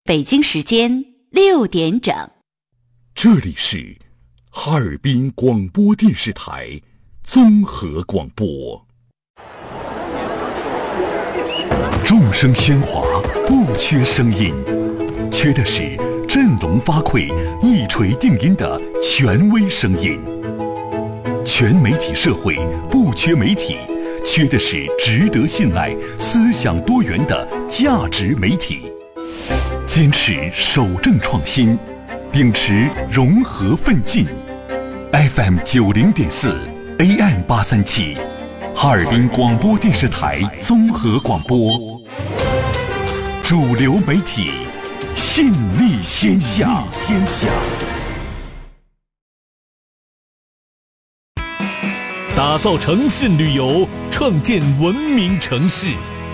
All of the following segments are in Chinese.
北京时间6点整。 这里是哈尔滨广播电视台综合广播。众声喧哗，不缺声音，缺的是振聋发聩、一锤定音的权威声音。全媒体社会不缺媒体，缺的是值得信赖、思想多元的价值媒体。坚持守正创新，秉持融合奋进。FM 90.4 AM 837，哈尔滨广播电视台综合广播，主流媒体，信力天下。 打造诚信旅游，创建文明城市。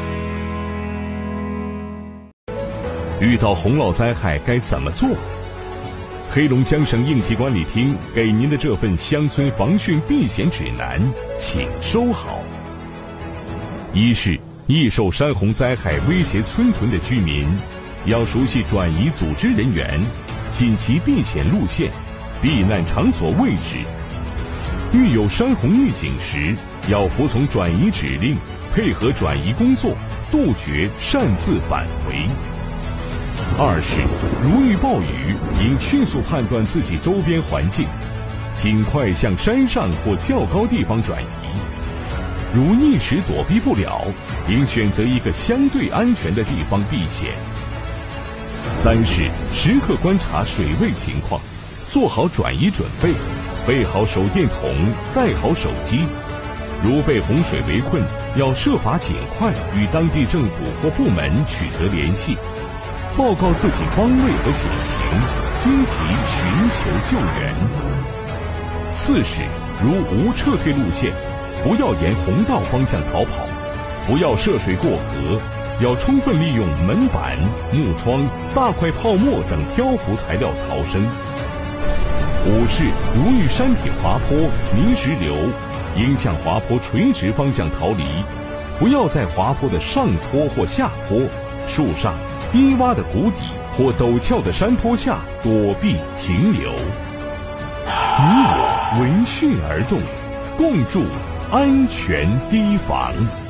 遇到洪涝灾害该怎么做？黑龙江省应急管理厅给您的这份乡村防汛避险指南，请收好。一是易受山洪灾害威胁村屯的居民，要熟悉转移组织人员、紧急避险路线、避难场所位置。遇有山洪预警时，要服从转移指令，配合转移工作，杜绝擅自返回。二是如遇暴雨，应迅速判断自己周边环境，尽快向山上或较高地方转移。如一时躲避不了，应选择一个相对安全的地方避险。三是时刻观察水位情况，做好转移准备，备好手电筒，带好手机。如被洪水围困，要设法尽快与当地政府或部门取得联系，报告自己方位和险情，积极寻求救援。四是如无撤退路线，不要沿洪道方向逃跑，不要涉水过河，要充分利用门板、木窗、大块泡沫等漂浮材料逃生。五是如遇山体滑坡、泥石流，应向滑坡垂直方向逃离，不要在滑坡的上坡或下坡、树上、低洼的谷底或陡峭的山坡下躲避停留。你我闻讯而动，共筑安全堤防。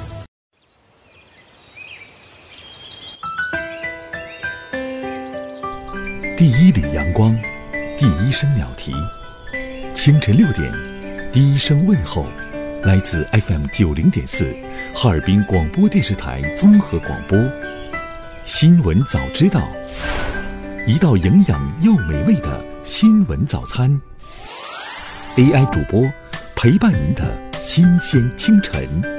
第一缕阳光，第一声鸟啼。清晨6点，第一声问候，来自 FM 90.4哈尔滨广播电视台综合广播。新闻早知道，一道营养又美味的新闻早餐。AI 主播陪伴您的新鲜清晨。